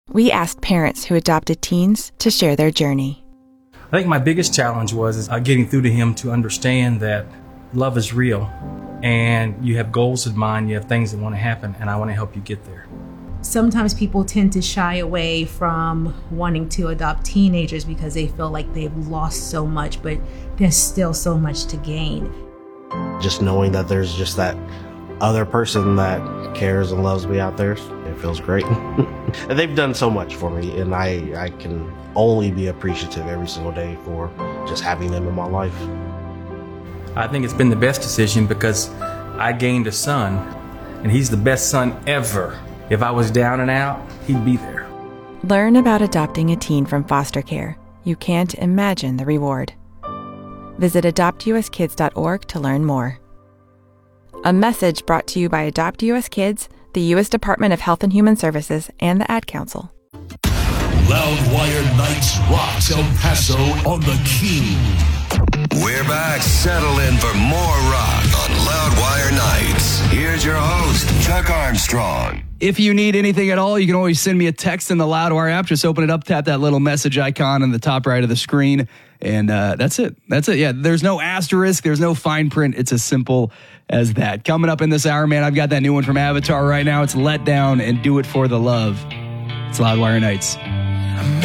We asked parents who adopted teens to share their journey. I think my biggest challenge was getting through to him to understand that love is real and you have goals in mind, you have things that want to happen, and I want to help you get there. Sometimes people tend to shy away from wanting to adopt teenagers because they feel like they've lost so much, but there's still so much to gain. Just knowing that there's just that other person that cares and loves me out there, it feels great. And they've done so much for me, and I can only be appreciative every single day for just having them in my life. I think it's been the best decision because I gained a son, and he's the best son ever. If I was down and out, he'd be there. Learn about adopting a teen from foster care. You can't imagine the reward. Visit adoptuskids.org to learn more. A message brought to you by Adopt US Kids, the U.S. Department of Health and Human Services, and the Ad Council. Loudwire Nights rocks El Paso on the King. We're back. Settle in for more rock on Loudwire Nights. Here's your host, Chuck Armstrong. If you need anything at all, you can always send me a text in the Loudwire app. Just open it up, tap that little message icon in the top right of the screen, and that's it. That's it. Yeah, there's no asterisk. There's no fine print. It's as simple as that. Coming up in this hour, man, I've got that new one from Avatar right now. It's Let Down and Do It for the Love. It's Loudwire Nights.